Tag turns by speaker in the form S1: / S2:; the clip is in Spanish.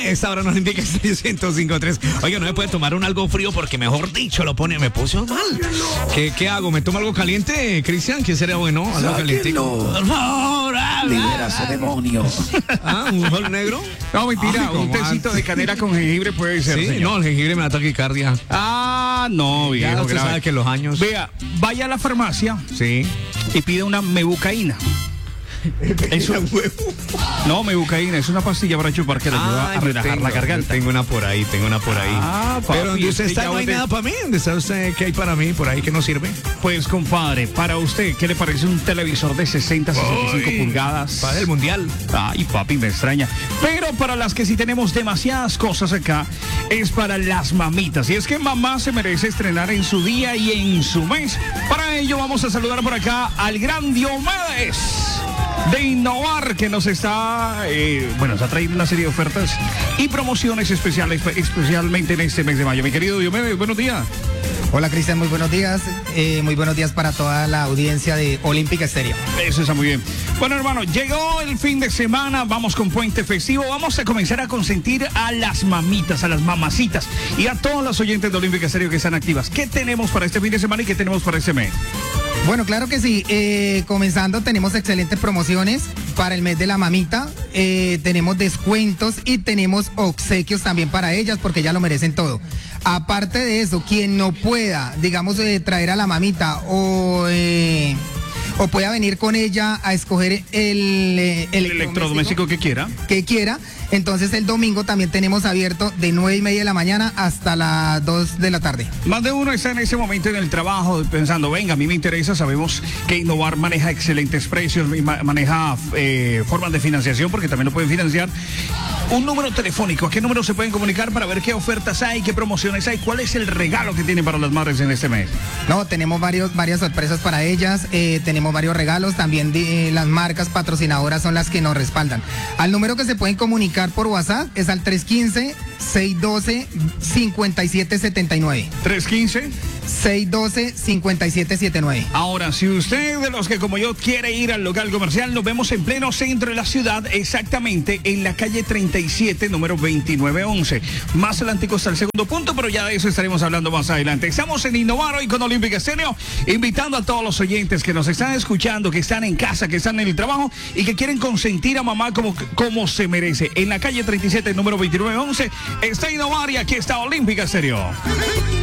S1: esta hora nos indica 105.3. Oiga, no me puede tomar algo frío porque, mejor dicho, me puso mal. ¿Qué hago? ¿Me tomo algo caliente, Cristian? ¿Qué sería bueno? Algo caliente. Por favor,
S2: libera ese demonio.
S1: ¿Un sol negro?
S2: No, mentira, un tecito de canela con jengibre puede ser.
S1: Sí,
S2: señor.
S1: no, el jengibre me da taquicardia.
S2: No, viejo.
S1: Ya usted sabe que los años.
S2: Vea, vaya a la farmacia.
S1: Sí.
S2: Y pide una mebucaína. No, mebucaína es una pastilla para chupar que le ayuda a relajar la garganta.
S1: Tengo una por ahí.
S2: Papi,
S1: pero donde usted está no hay
S2: usted...
S1: nada para mí. ¿Dónde está usted? ¿Qué hay para mí por ahí que no sirve?
S2: Pues, compadre, para usted, ¿qué le parece un televisor de 60-65 pulgadas?
S1: Para el mundial.
S2: Ay, papi, me extraña. Pero para las que sí tenemos demasiadas cosas acá, es para las mamitas. Y es que mamá se merece estrenar en su día y en su mes. Para ello vamos a saludar por acá al gran Diomedes de Innovar, que nos está, está trayendo una serie de ofertas y promociones especiales, especialmente en este mes de mayo. Mi querido Diomedes, buenos días.
S3: Hola, Cristian, muy buenos días. Muy buenos días para toda la audiencia de Olímpica Estéreo.
S2: Eso está muy bien. Bueno, hermano, llegó el fin de semana, vamos con puente festivo, vamos a comenzar a consentir a las mamitas, a las mamacitas y a todos los oyentes de Olímpica Estéreo que están activas. ¿Qué tenemos para este fin de semana y qué tenemos para este mes?
S3: Bueno, claro que sí. Comenzando, tenemos excelentes promociones para el mes de la mamita. Tenemos descuentos y tenemos obsequios también para ellas porque ya lo merecen todo. Aparte de eso, quien no pueda, digamos, traer a la mamita o pueda venir con ella a escoger el
S2: electrodoméstico que quiera.
S3: Entonces el domingo también tenemos abierto de 9:30 de la mañana hasta las 2 de la tarde.
S2: Más de uno está en ese momento en el trabajo pensando, venga, a mí me interesa, sabemos que Innovar maneja excelentes precios, maneja formas de financiación porque también lo pueden financiar. Un número telefónico, ¿a qué número se pueden comunicar para ver qué ofertas hay, qué promociones hay, cuál es el regalo que tienen para las madres en este mes?
S3: No, tenemos varias sorpresas para ellas, tenemos varios regalos, también las marcas patrocinadoras son las que nos respaldan. Al número que se pueden comunicar por WhatsApp es al 315-612-5779. 315-612-5779.
S2: Ahora, si usted de los que como yo quiere ir al local comercial, nos vemos en pleno centro de la ciudad, exactamente en la calle 37, número 2911. Más adelante está el segundo punto, pero ya de eso estaremos hablando más adelante. Estamos en Innovar hoy con Olímpica Estéreo, invitando a todos los oyentes que nos están escuchando, que están en casa, que están en el trabajo y que quieren consentir a mamá como se merece. En la calle 37, número 2911, está Innovar y aquí está Olímpica Estéreo.